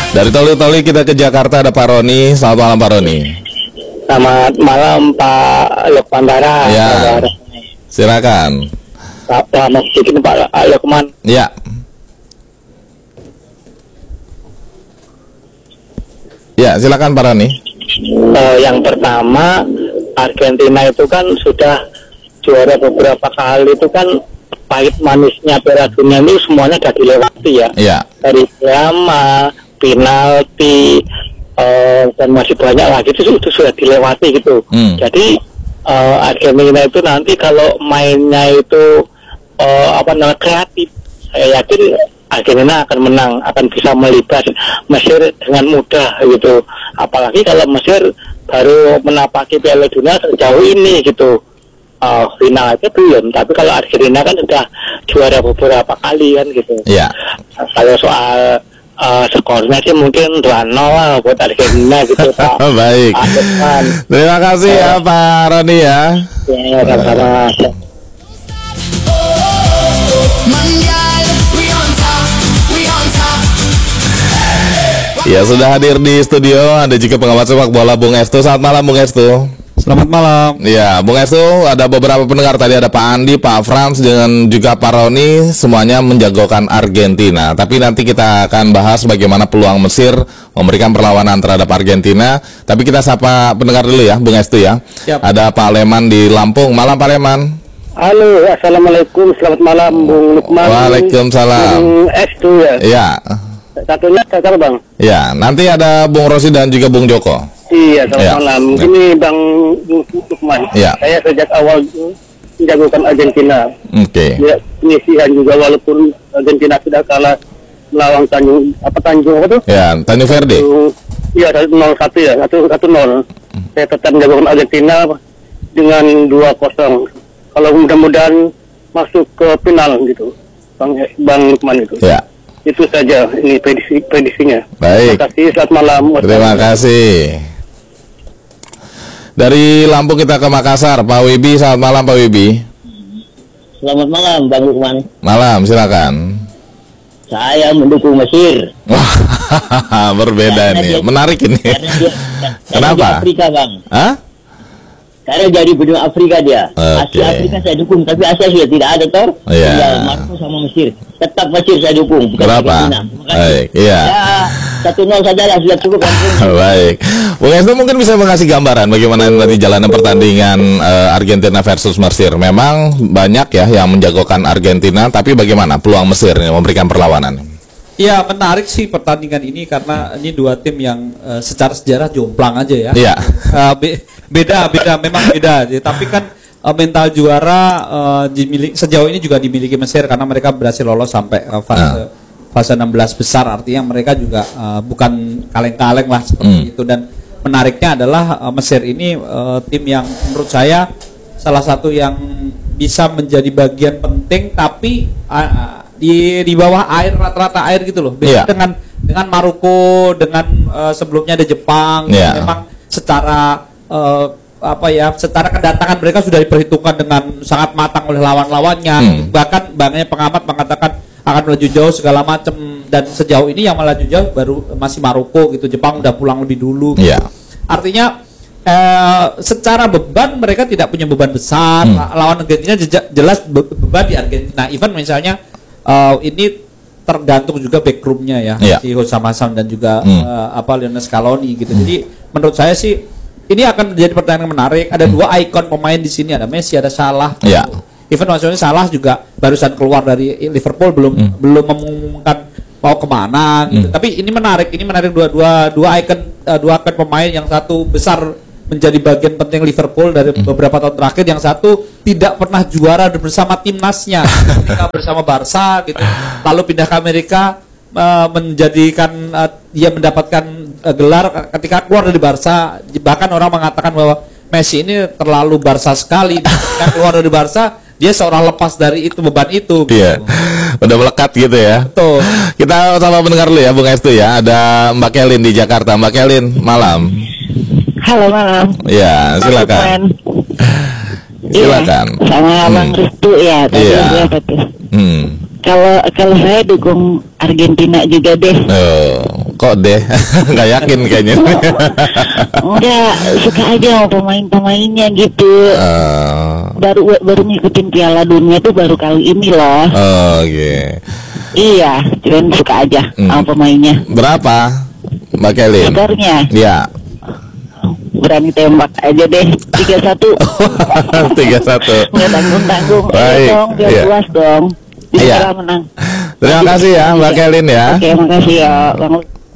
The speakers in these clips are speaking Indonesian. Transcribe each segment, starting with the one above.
Dari Toli-Toli kita ke Jakarta, ada Pak Roni. Selamat malam Pak Roni. Selamat malam Pak Lukman Bara. Ya, silakan. Pak sedikit Pak Lukman. Ya. Ya, silakan Pak Roni. Yang pertama, Argentina itu kan sudah juara beberapa kali, itu kan pahit manisnya Piala Dunia ini semuanya sudah dilewati ya. Ya. Dari drama, penalti, dan masih banyak lagi itu sudah dilewati gitu. Jadi Argentina itu nanti kalau mainnya itu kreatif, saya yakin Argentina akan menang, akan bisa melibas Mesir dengan mudah gitu. Apalagi kalau Mesir baru menapaki Piala Dunia sejauh ini gitu. Final aja belum, tapi kalau Argentina kan sudah juara beberapa kali kan gitu. Ya. Kalau soal skornya sih mungkin 2-0 lah buat Argentina gitu Pak. Baik. Terima kasih ya Pak Roni ya. Ya, sama-sama. Ya, sudah hadir di studio ada juga pengamat sepak bola Bung Estu. Selamat malam Bung Estu. Selamat malam. Ya, Bung Estu, ada beberapa pendengar tadi, ada Pak Andi, Pak Frans, dengan juga Pak Roni, semuanya menjagokan Argentina. Tapi nanti kita akan bahas bagaimana peluang Mesir memberikan perlawanan terhadap Argentina. Tapi kita sapa pendengar dulu ya, Bung Estu ya. Siap. Ada Pak Leman di Lampung. Malam Pak Leman. Halo, assalamualaikum, selamat malam Bung Lukman. Waalaikumsalam. Bung Estu ya. Ya. Satunya saya Bang. Ya, nanti ada Bung Rosi dan juga Bung Joko. Iya, selamat Ya. malam. Ini Bang Lukman. Ya. Saya sejak awal menjagokan Argentina. Oke. Ya, penyisihan juga walaupun Argentina sudah kalah melawan Tanjung apa tuh? Ya, Tanjung Verde. Iya, 0-1 ya, 1-0. Saya tetap menjagokan Argentina dengan 2-0. Kalau mudah-mudahan masuk ke final gitu, Bang Lukman itu. Ya. Itu saja ini prediksinya. Baik. Terima kasih, selamat malam. Terima kasih. Dari Lampung kita ke Makassar, Pak Wibi. Selamat malam Pak Wibi. Selamat malam Bang Lukman. Malam, silakan. Saya mendukung Mesir. Wah, berbeda nih. Menarik ini. Kenapa? Di Afrika Bang. Hah? Karena jadi benua Afrika dia. Oke. Asia Afrika saya dukung, tapi Asia sudah tidak ada toh. Iya. Tinggal Maroko sama Mesir. Tetap Mesir saya dukung. Bukan Berapa? Argentina. Baik, iya. Ya, 1-0 saja lah sudah cukup. Baik. Bung Estu mungkin bisa mengasih gambaran bagaimana nanti jalanan pertandingan Argentina versus Mesir. Memang banyak ya yang menjagokan Argentina, tapi bagaimana peluang Mesir yang memberikan perlawanan? Ya, menarik sih pertandingan ini karena ini dua tim yang secara sejarah jomplang aja ya. Iya. Beda, memang beda. Tapi kan mental juara sejauh ini juga dimiliki Mesir karena mereka berhasil lolos sampai fase 16 besar. Artinya mereka juga bukan kaleng-kaleng lah seperti itu. Dan menariknya adalah Mesir ini tim yang menurut saya salah satu yang bisa menjadi bagian penting, tapi di bawah air, rata-rata air gitu loh. Beda dengan Maroko, dengan sebelumnya ada Jepang. Memang secara secara kedatangan mereka sudah diperhitungkan dengan sangat matang oleh lawan-lawannya. Bahkan banyak pengamat mengatakan akan melaju jauh segala macam, dan sejauh ini yang melaju jauh baru masih Maroko gitu. Jepang udah pulang lebih dulu. Artinya secara beban mereka tidak punya beban besar. Lawan Argentina jelas beban di Argentina. Even misalnya ini tergantung juga backroomnya ya, si Hosam Hasan dan juga Lionel Scaloni gitu. Jadi menurut saya sih ini akan menjadi pertandingan menarik. Ada dua ikon pemain di sini, ada Messi, ada Salah. Even maksudnya Salah juga barusan keluar dari Liverpool, belum mengumumkan mau kemana gitu. Tapi ini menarik dua ikon pemain, yang satu besar menjadi bagian penting Liverpool dari beberapa tahun terakhir, yang satu tidak pernah juara bersama timnasnya ketika bersama Barca gitu, lalu pindah ke Amerika, menjadikan dia mendapatkan gelar ketika keluar dari Barca. Bahkan orang mengatakan bahwa Messi ini terlalu Barca sekali. Ketika keluar dari Barca, dia seorang lepas dari itu, beban itu gitu. Udah melekat gitu ya. Betul. Kita sama pendengar dulu ya Bung Estu ya. Ada Mbak Kelin di Jakarta. Mbak Kelin, malam. Halo malam. Ya, silakan. Silakan. Sama Abang Restu ya. Kalau saya dukung Argentina juga deh. Kok deh? Nggak yakin kayaknya. Enggak, suka aja sama pemain-pemainnya gitu. Baru ngikutin Piala Dunia tuh baru kali ini loh. Oh, iya. Iya, cuman suka aja sama pemainnya. Berapa, Mbak Kelin? Skornya? Ya. Berani tembak aja deh, 3-1. 3-1. Nggak tanggung-tanggung. Baik. Dong, biar Iya. puas dong. Bisa Iya. menang. Terima kasih ya Mbak Kelin ya. Oke, makasih ya Bang.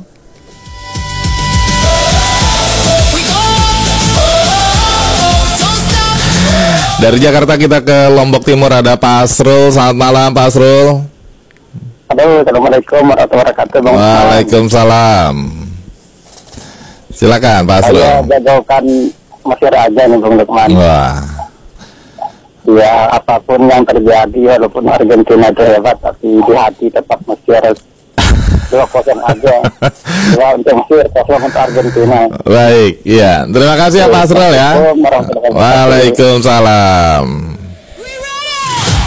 Dari Jakarta kita ke Lombok Timur, ada Pak Asrul. Selamat malam Pak Asrul. Halo, assalamualaikum warahmatullahi wabarakatuh. Bang. Waalaikumsalam. Silakan Pak Asrul. Saya jagokan Mesir aja nih Bang Lukman. Wah. Ya, apapun yang terjadi, walaupun Argentina itu hebat, tapi di hati tetap Mesir 2-0 aja. Ya, untuk Mesir, 0 untuk Argentina. Baik, iya. Terima kasih ya Pak Asrul ya. Waalaikumsalam.